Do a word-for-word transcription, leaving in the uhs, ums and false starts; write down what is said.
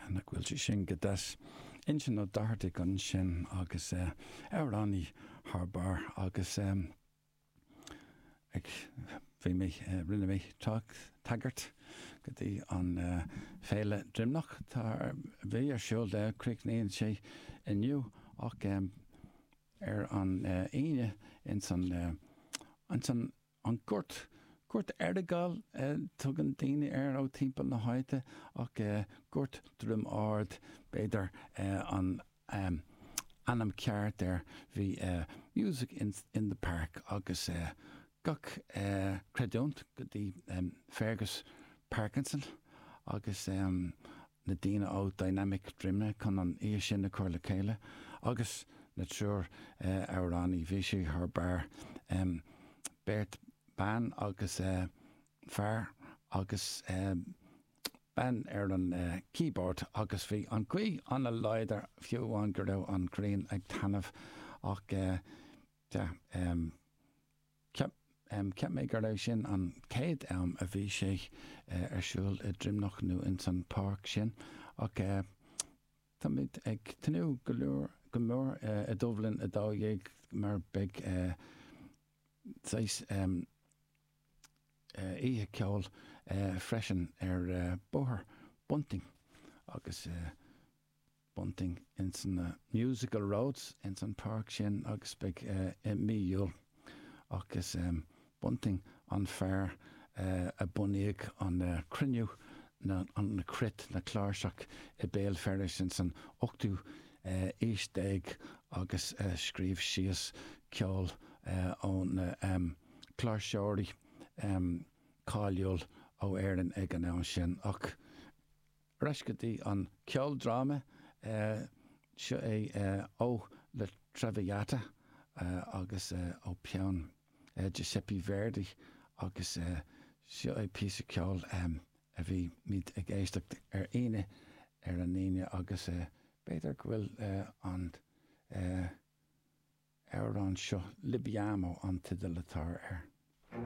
na bhfuil si sin go deis in sin ó dartha gan sin agus Amhránaí Thar agus ag bhí mé rinne mé tagart go dtí an féile drimnach tá bhí ar siúil de críicníonn sé inniu ach ar an aine in san an san an gurt Gurt erdegal tugan daine ar ó timppel na haite ach gurt drum ard beidir an anam ceart ar bhí music in, in the park agus gach creúnt go dtí Fergus Parkinson agus um, na daine ó dynamic drimne chun an é sin na chuir le chéile agus na trúr Amhránaí bhí sé Thar Bar um, Bert ban agus uh, fear agus um, ban ar an uh, keyboard agus bhí an cuí an a leidir fiúháin gur raibh an gréin ag tanmh ach uh, yeah, um, ceap um, mé gur raibh sin an céad am a bhí sé uh, ar siúil i drimnach nó in san park sin ach uh, tá mid ag tanú go leor go mór uh, i Dublin a dá dhéag mar big uh, seis um, Uh, ihe ceol uh, freisin ar uh, bóthar bunting agus uh, bunting in san uh, musical roads in san park sin agus beag uh, míúil agus um, bunting an fearr uh, a buníag an uh, cruniú na, an na crit na chláirseach i béal fearris in san ochtú uh, éistéig agus uh, scríomh síos ceol uh, ón uh, um, chláirseoirí Um, cáiliúil ó éireann ag an ann sin ach reis go dtí an ceol dráma uh, seo é uh, ó le Traviata uh, agus uh, ó peann uh, Giuseppe Verdi agus uh, seo é píosa ceol um, a bhí míad ag éisteacht ar aine ar an aine agus uh, beidir go bhfuil uh, an uh, Amhrán seo Libiamo an tidal atá ar.